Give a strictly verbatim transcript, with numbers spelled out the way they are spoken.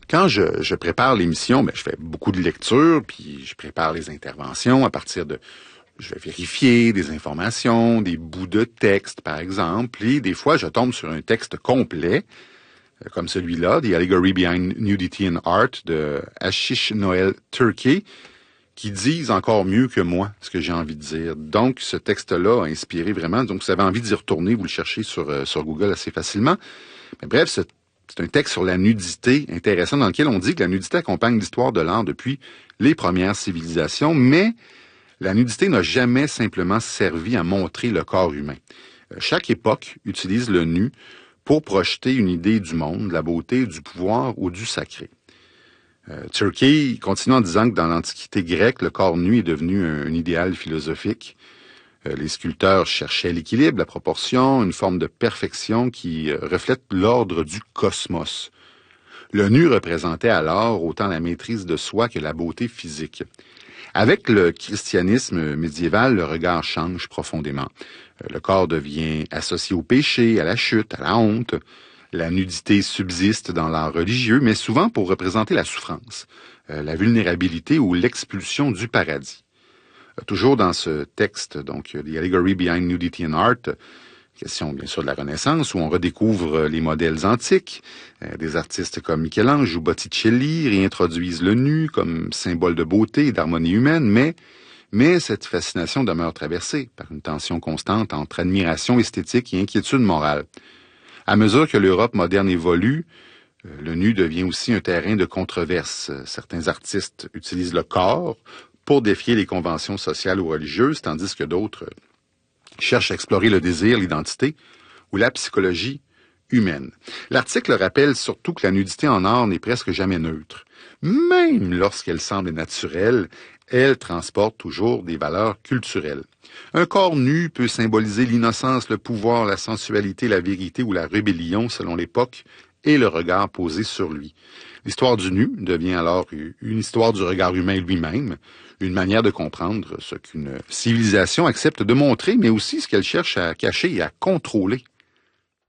Quand je, je prépare l'émission, ben, je fais beaucoup de lectures, puis je prépare les interventions à partir de... Je vais vérifier des informations, des bouts de texte, par exemple, et des fois, je tombe sur un texte complet, euh, comme celui-là, The Allegory Behind Nudity in Art, de Ashish Noel Turkey, qui disent encore mieux que moi ce que j'ai envie de dire. Donc, ce texte-là a inspiré vraiment. Donc, vous avez envie d'y retourner, vous le cherchez sur, euh, sur Google assez facilement. Mais bref, ce C'est un texte sur la nudité intéressant dans lequel on dit que la nudité accompagne l'histoire de l'art depuis les premières civilisations, mais la nudité n'a jamais simplement servi à montrer le corps humain. Chaque époque utilise le nu pour projeter une idée du monde, de la beauté, du pouvoir ou du sacré. Euh, Turkey continue en disant que dans l'Antiquité grecque, le corps nu est devenu un, un idéal philosophique. Les sculpteurs cherchaient l'équilibre, la proportion, une forme de perfection qui reflète l'ordre du cosmos. Le nu représentait alors autant la maîtrise de soi que la beauté physique. Avec le christianisme médiéval, le regard change profondément. Le corps devient associé au péché, à la chute, à la honte. La nudité subsiste dans l'art religieux, mais souvent pour représenter la souffrance, la vulnérabilité ou l'expulsion du paradis. Toujours dans ce texte, donc The Allegory Behind Nudity in Art, question bien sûr de la Renaissance, où on redécouvre les modèles antiques. Euh, des artistes comme Michel-Ange ou Botticelli réintroduisent le nu comme symbole de beauté et d'harmonie humaine, mais, mais cette fascination demeure traversée par une tension constante entre admiration esthétique et inquiétude morale. À mesure que l'Europe moderne évolue, euh, le nu devient aussi un terrain de controverse. Certains artistes utilisent le corps pour défier les conventions sociales ou religieuses, tandis que d'autres cherchent à explorer le désir, l'identité ou la psychologie humaine. L'article rappelle surtout que la nudité en art n'est presque jamais neutre. Même lorsqu'elle semble naturelle, elle transporte toujours des valeurs culturelles. Un corps nu peut symboliser l'innocence, le pouvoir, la sensualité, la vérité ou la rébellion selon l'époque et le regard posé sur lui. L'histoire du nu devient alors une histoire du regard humain lui-même, une manière de comprendre ce qu'une civilisation accepte de montrer, mais aussi ce qu'elle cherche à cacher et à contrôler.